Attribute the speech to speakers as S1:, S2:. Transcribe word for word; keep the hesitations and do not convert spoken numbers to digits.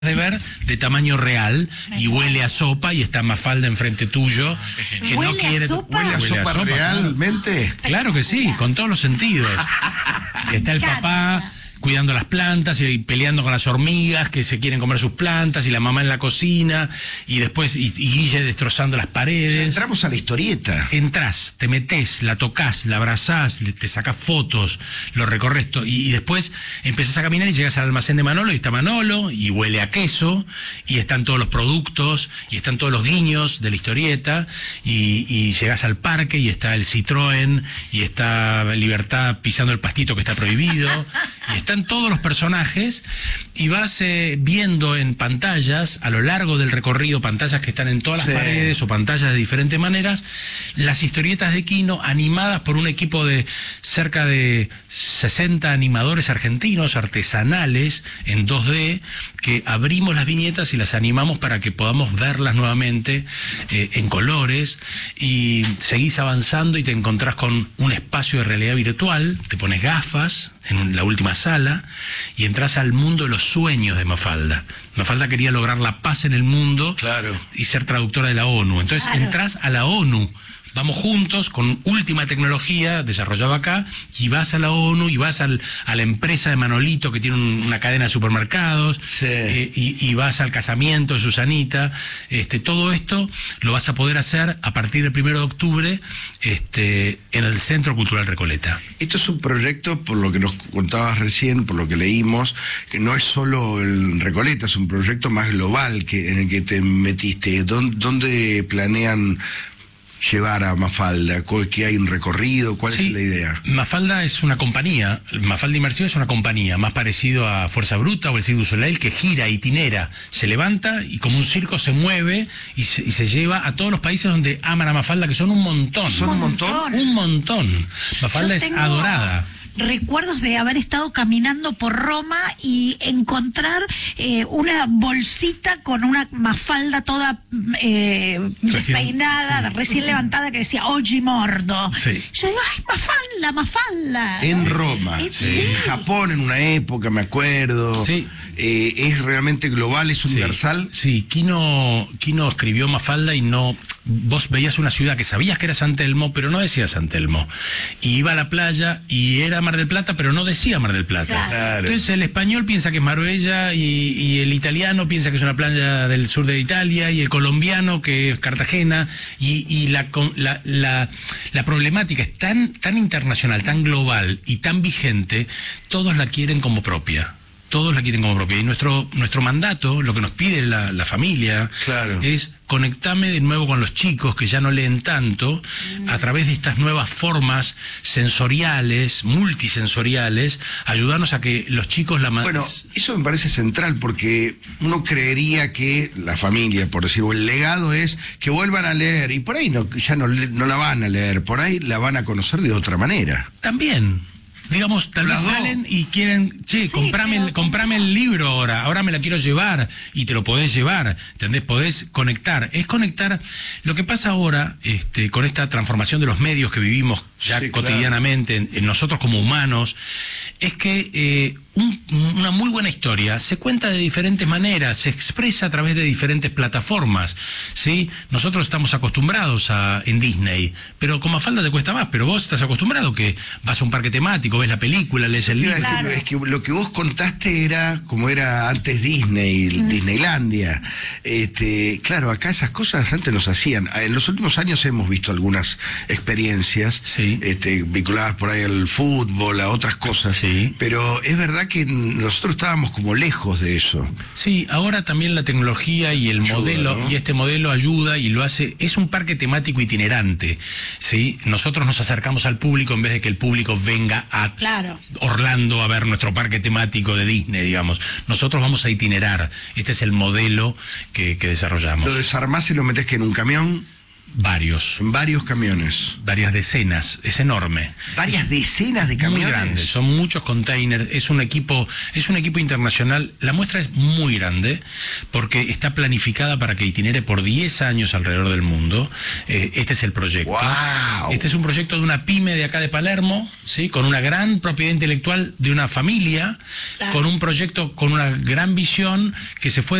S1: de ver de tamaño real y huele a sopa y está Mafalda enfrente tuyo que
S2: ¿Huele
S1: no quiere
S2: a sopa?
S3: ¿Huele a
S1: huele
S3: sopa,
S1: sopa,
S3: realmente?
S1: Claro. Claro que sí, con todos los sentidos. Está el papá cuidando las plantas y peleando con las hormigas que se quieren comer sus plantas, y la mamá en la cocina, y después y, y Guille destrozando las paredes.
S3: Ya entramos a la historieta.
S1: Entrás, te metés, la tocas, la abrazás, le- te sacás fotos, lo recorres to- y, y después empezás a caminar y llegas al almacén de Manolo y está Manolo y huele a queso y están todos los productos y están todos los guiños de la historieta, y, y llegás al parque y está el Citroën y está Libertad pisando el pastito que está prohibido y están todos los personajes, y vas eh, viendo en pantallas a lo largo del recorrido, pantallas que están en todas las
S3: Sí.
S1: paredes o pantallas de diferentes maneras, las historietas de Quino animadas por un equipo de cerca de sesenta animadores argentinos artesanales en dos D, que abrimos las viñetas y las animamos para que podamos verlas nuevamente eh, en colores, y seguís avanzando y te encontrás con un espacio de realidad virtual, te pones gafas en un- la última sala y entras al mundo de los sueños de Mafalda. Mafalda quería lograr la paz en el mundo.
S3: Claro.
S1: Y ser traductora de la ONU. Entonces
S2: Claro.
S1: entras a la ONU. Vamos juntos con última tecnología desarrollada acá, y vas a la ONU y vas al, a la empresa de Manolito que tiene un- una cadena de supermercados,
S3: Sí.
S1: eh, y, y vas al casamiento de Susanita. Este, todo esto lo vas a poder hacer a partir del primero de octubre este, en el Centro Cultural Recoleta.
S3: Esto es un proyecto, por lo que nos contabas recién, por lo que leímos, que no es solo el Recoleta, es un proyecto más global que en el que te metiste. ¿Dónde, dónde planean llevar a Mafalda? ¿Que hay un recorrido? ¿Cuál
S1: Sí,
S3: es la idea?
S1: Mafalda es una compañía, Mafalda Inmersiva es una compañía, más parecido a Fuerza Bruta o el Cirque du Soleil, que gira, itinera, se levanta y como un circo se mueve y se, y se lleva a todos los países donde aman a Mafalda, que son un montón.
S3: ¿Son un montón?
S1: Un montón. Mafalda
S2: Yo
S1: es
S2: tengo
S1: adorada.
S2: recuerdos de haber estado caminando por Roma y encontrar eh, una bolsita con una Mafalda toda eh,
S1: Recién-
S2: despeinada,
S1: sí.
S2: recién levantada, que decía Oggi Mordo.
S1: Sí.
S2: Yo digo, ay, Mafalda, Mafalda.
S3: En Roma,
S2: Eh,
S3: sí.
S2: sí.
S3: En Japón en una época, me acuerdo.
S1: Sí.
S3: Eh, es realmente global, es
S1: Sí,
S3: universal.
S1: Sí, Quino, Quino escribió Mafalda y no... Vos veías una ciudad que sabías que era San Telmo, pero no decía San Telmo. Y iba a la playa y era Mar del Plata, pero no decía Mar del Plata.
S3: Claro.
S1: Entonces el español piensa que es Marbella, y, y el italiano piensa que es una playa del sur de Italia, y el colombiano que es Cartagena, y, y la, con- la, la, la problemática es tan, tan internacional, tan global y tan vigente, todos la quieren como propia. Todos la quieren como propia. Y nuestro, nuestro mandato, lo que nos pide la, la familia,
S3: Claro.
S1: es conectarme de nuevo con los chicos que ya no leen tanto, a través de estas nuevas formas sensoriales, multisensoriales, ayudarnos a que los chicos la ma-
S3: Bueno, eso me parece central, porque uno creería que la familia, por decirlo, el legado es que vuelvan a leer, y por ahí no, ya no, le- no la van a leer, por ahí la van a conocer de otra manera.
S1: También. Digamos, tal vez
S3: Las dos.
S1: salen y quieren, che,
S2: Sí,
S1: comprame,
S2: pero
S1: el, comprame el libro ahora, ahora me la quiero llevar, y te lo podés llevar, ¿entendés? Podés conectar. Es conectar. Lo que pasa ahora, este, con esta transformación de los medios que vivimos ya
S3: Sí, claro.
S1: cotidianamente en, en nosotros como humanos, es que eh, un- una muy buena historia se cuenta de diferentes maneras, se expresa a través de diferentes plataformas, ¿sí? Nosotros estamos acostumbrados a en Disney, pero con Mafalda te cuesta más, pero vos estás acostumbrado que vas a un parque temático, ves la película, lees el
S3: Iba a
S1: libro.
S3: decir,
S2: Claro.
S3: es que lo que vos contaste era como era antes Disney, Disneylandia. Este, claro, acá esas cosas antes nos hacían. En los últimos años hemos visto algunas experiencias
S1: Sí.
S3: este, vinculadas por ahí al fútbol, a otras cosas.
S1: Sí.
S3: Pero es verdad que nosotros estábamos como lejos de eso.
S1: Sí, ahora también la tecnología y el
S3: Ayuda,
S1: modelo,
S3: ¿no?
S1: y este modelo ayuda y lo hace, es un parque temático itinerante, ¿sí? Nosotros nos acercamos al público en vez de que el público venga a
S2: Claro.
S1: Orlando a ver nuestro parque temático de Disney, digamos. Nosotros vamos a itinerar. Este es el modelo que, que desarrollamos.
S3: Lo desarmás y lo metés que en un camión.
S1: Varios.
S3: En varios camiones.
S1: Varias decenas, es enorme.
S3: Varias decenas de camiones.
S1: Muy grande, son muchos containers, es un equipo, es un equipo internacional. La muestra es muy grande porque está planificada para que itinere por diez años alrededor del mundo. Eh, este es el proyecto.
S3: Wow.
S1: Este es un proyecto de una pyme de acá de Palermo, ¿sí? Con una gran propiedad intelectual de una familia, claro. Con un proyecto con una gran visión que se fue